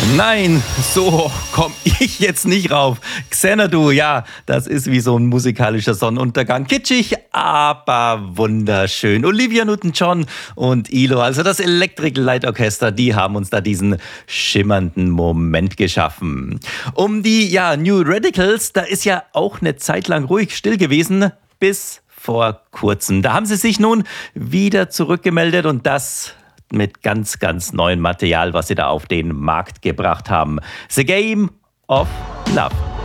Nein, so komm ich jetzt nicht rauf. Xanadu, ja, das ist wie so ein musikalischer Sonnenuntergang. Kitschig, aber wunderschön. Olivia Newton-John und Ilo, also das Electric Light Orchester, die haben uns da diesen schimmernden Moment geschaffen. Um die, New Radicals, da ist ja auch eine Zeit lang ruhig still gewesen, bis vor kurzem. Da haben sie sich nun wieder zurückgemeldet und das mit ganz, ganz neuem Material, was sie da auf den Markt gebracht haben. The Game of Love.